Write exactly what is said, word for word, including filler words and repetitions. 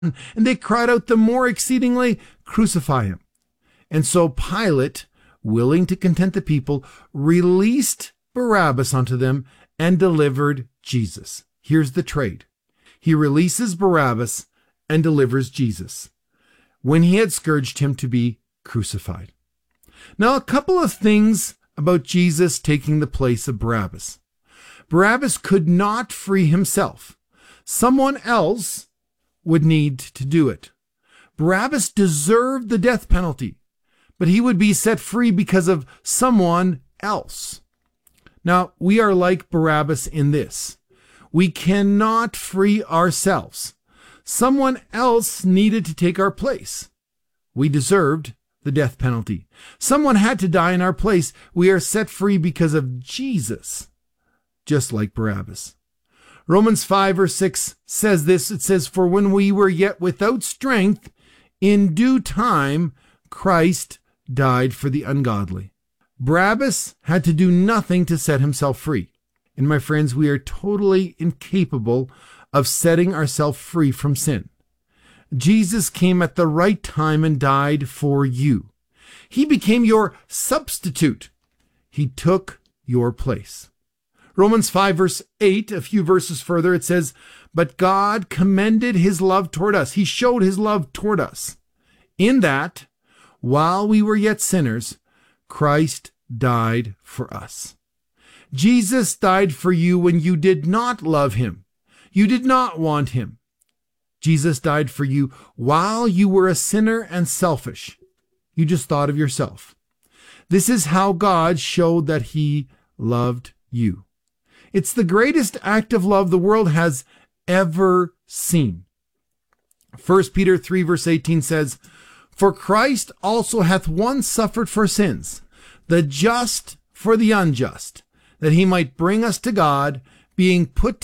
And they cried out the more exceedingly, "Crucify him." And so Pilate, willing to content the people, released Barabbas unto them and delivered Jesus. Here's the trade. He releases Barabbas and delivers Jesus when he had scourged him to be crucified. Now, a couple of things about Jesus taking the place of Barabbas. Barabbas could not free himself. Someone else would need to do it. Barabbas deserved the death penalty, but he would be set free because of someone else. Now, we are like Barabbas in this. We cannot free ourselves. Someone else needed to take our place. We deserved the death penalty. Someone had to die in our place. We are set free because of Jesus, just like Barabbas. Romans five verse six says this. It says, "For when we were yet without strength, in due time Christ died for the ungodly." Barabbas had to do nothing to set himself free. And my friends, we are totally incapable of setting ourselves free from sin. Jesus came at the right time and died for you. He became your substitute. He took your place. Romans five verse eight, a few verses further, it says, "But God commended his love toward us." He showed his love toward us in that, while we were yet sinners, Christ died for us. Jesus died for you when you did not love him. You did not want him. Jesus died for you while you were a sinner and selfish. You just thought of yourself. This is how God showed that he loved you. It's the greatest act of love the world has ever seen. First Peter three verse eighteen says, "For Christ also hath once suffered for sins, the just for the unjust, that he might bring us to God, being put